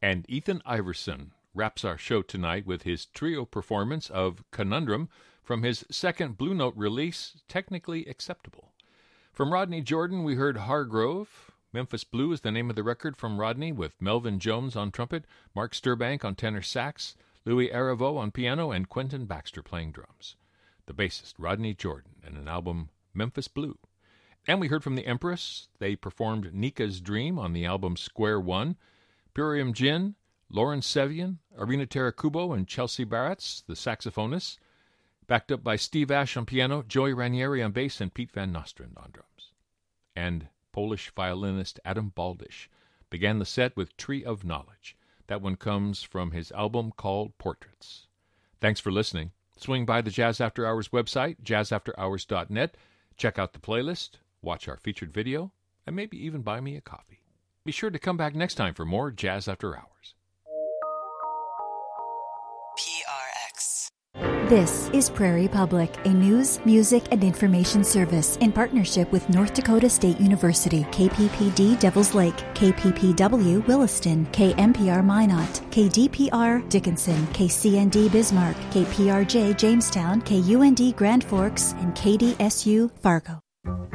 And Ethan Iverson wraps our show tonight with his trio performance of Conundrum from his second Blue Note release, Technically Acceptable. From Rodney Jordan, we heard Hargrove. Memphis Blue is the name of the record from Rodney, with Melvin Jones on trumpet, Mark Sturbank on tenor sax, Louis Aravo on piano, and Quentin Baxter playing drums. The bassist, Rodney Jordan, and an album, Memphis Blue. And we heard from the Empress. They performed Nika's Dream on the album Square One. Purium Gin, Lauren Sevian, Arina Tarakubo, and Chelsea Barretts, the saxophonists, backed up by Steve Ash on piano, Joey Ranieri on bass, and Pete Van Nostrand on drums. And Polish violinist Adam Baldish began the set with Tree of Knowledge. That one comes from his album called Portraits. Thanks for listening. Swing by the Jazz After Hours website, jazzafterhours.net. Check out the playlist, watch our featured video, and maybe even buy me a coffee. Be sure to come back next time for more Jazz After Hours. PRX. This is Prairie Public, a news, music, and information service in partnership with North Dakota State University, KPPD Devils Lake, KPPW Williston, KMPR Minot, KDPR Dickinson, KCND Bismarck, KPRJ Jamestown, KUND Grand Forks, and KDSU Fargo.